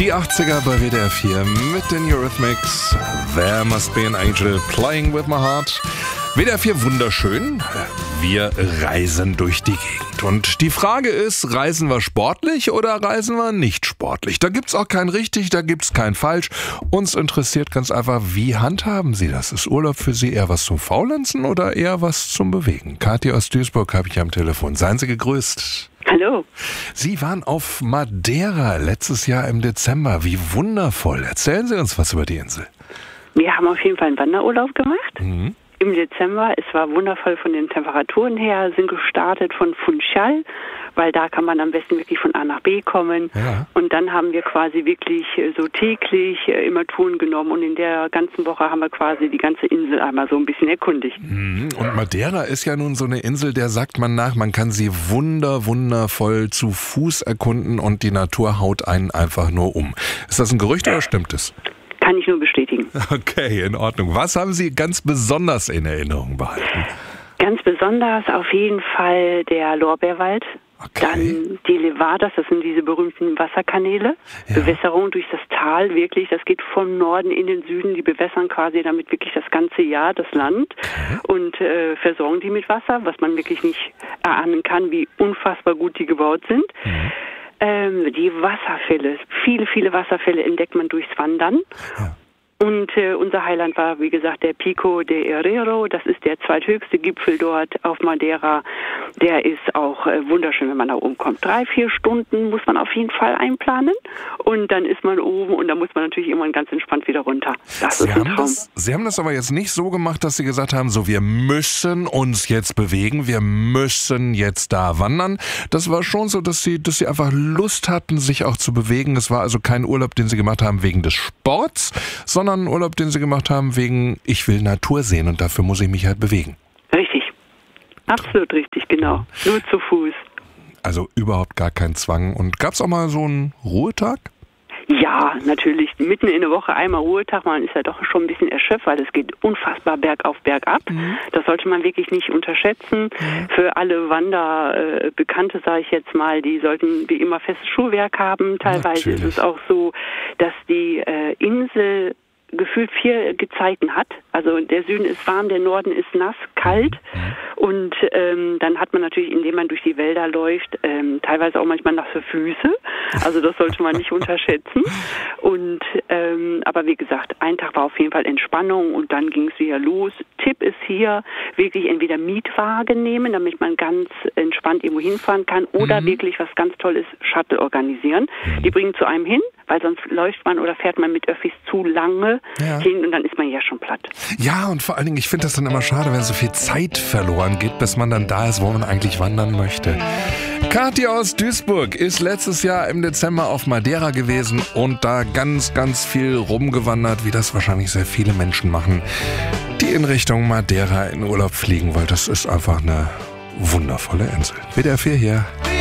Die 80er bei WDR 4 mit den Eurythmics. There must be an angel playing with my heart. WDR 4 wunderschön. Wir reisen durch die Gegend. Und die Frage ist, reisen wir sportlich oder reisen wir nicht sportlich? Da gibt's auch kein richtig, da gibt's kein falsch. Uns interessiert ganz einfach, wie handhaben Sie das? Ist Urlaub für Sie eher was zum Faulenzen oder eher was zum Bewegen? Kathi aus Duisburg habe ich am Telefon. Seien Sie gegrüßt. Hallo. Sie waren auf Madeira letztes Jahr im Dezember. Wie wundervoll. Erzählen Sie uns was über die Insel. Wir haben auf jeden Fall einen Wanderurlaub gemacht. Mhm. Im Dezember. Es war wundervoll von den Temperaturen her. Sind gestartet von Funchal, weil da kann man am besten wirklich von A nach B kommen. Ja. Und dann haben wir quasi wirklich so täglich immer Touren genommen. Und in der ganzen Woche haben wir quasi die ganze Insel einmal so ein bisschen erkundigt. Mhm. Und Madeira ist ja nun so eine Insel, der sagt man nach, man kann sie wundervoll zu Fuß erkunden und die Natur haut einen einfach nur um. Ist das ein Gerücht oder stimmt es? Kann ich nur bestätigen. Okay, in Ordnung. Was haben Sie ganz besonders in Erinnerung behalten? Ganz besonders auf jeden Fall der Lorbeerwald. Okay. Dann die Levadas, das sind diese berühmten Wasserkanäle. Ja. Bewässerung durch das Tal, wirklich. Das geht vom Norden in den Süden. Die bewässern quasi damit wirklich das ganze Jahr das Land und versorgen die mit Wasser, was man wirklich nicht erahnen kann, wie unfassbar gut die gebaut sind. Die Wasserfälle, viele Wasserfälle entdeckt man durchs Wandern. Ja. Und unser Highlight war, wie gesagt, der Pico de Herrero. Das ist der zweithöchste Gipfel dort auf Madeira. Der ist auch wunderschön, wenn man da oben kommt. 3-4 Stunden muss man auf jeden Fall einplanen. Und dann ist man oben und dann muss man natürlich irgendwann ganz entspannt wieder runter. Das ist ein Traum. Sie haben das aber jetzt nicht so gemacht, dass Sie gesagt haben, so wir müssen uns jetzt bewegen, wir müssen jetzt da wandern. Das war schon so, dass Sie einfach Lust hatten, sich auch zu bewegen. Es war also kein Urlaub, den Sie gemacht haben wegen des Sports, sondern ein Urlaub, den Sie gemacht haben wegen, ich will Natur sehen und dafür muss ich mich halt bewegen. Richtig. Absolut richtig, genau. Nur zu Fuß. Also überhaupt gar kein Zwang. Und gab es auch mal so einen Ruhetag? Ja, natürlich. Mitten in der Woche einmal Ruhetag. Man ist ja doch schon ein bisschen erschöpft, weil es geht unfassbar bergauf, bergab. Das sollte man wirklich nicht unterschätzen. Für alle Wanderbekannte, sage ich jetzt mal, die sollten wie immer festes Schuhwerk haben. Teilweise Natürlich. ist es auch so, dass die Insel gefühlt 4 Gezeiten hat. Also der Süden ist warm, der Norden ist nass, kalt. Und dann hat man natürlich, indem man durch die Wälder läuft, teilweise auch manchmal nasse Füße. Also das sollte man nicht unterschätzen. Und aber wie gesagt, ein Tag war auf jeden Fall Entspannung und dann ging es wieder los. Tipp ist hier, wirklich entweder Mietwagen nehmen, damit man ganz entspannt irgendwo hinfahren kann oder wirklich was ganz Tolles, Shuttle organisieren. Die bringen zu einem hin, weil sonst läuft man oder fährt man mit Öffis zu lange hin und dann ist man ja schon platt. Ja, und vor allen Dingen, ich finde das dann immer schade, wenn so viel Zeit verloren geht, bis man dann da ist, wo man eigentlich wandern möchte. Kathi aus Duisburg ist letztes Jahr im Dezember auf Madeira gewesen und da ganz viel rumgewandert, wie das wahrscheinlich sehr viele Menschen machen, die in Richtung Madeira in Urlaub fliegen, weil das ist einfach eine wundervolle Insel. WDR 4 hier.